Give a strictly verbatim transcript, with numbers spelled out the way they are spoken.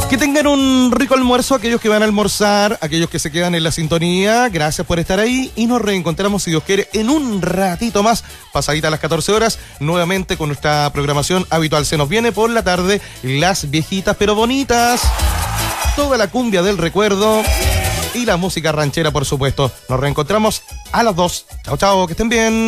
Que tengan un rico almuerzo, aquellos que van a almorzar, aquellos que se quedan en la sintonía, gracias por estar ahí y nos reencontramos, si Dios quiere, en un ratito más, pasadita a las catorce horas, nuevamente con nuestra programación habitual. Se nos viene por la tarde Las Viejitas pero Bonitas, toda la cumbia del recuerdo y la música ranchera, por supuesto. Nos reencontramos a las dos. Chao, chao, que estén bien.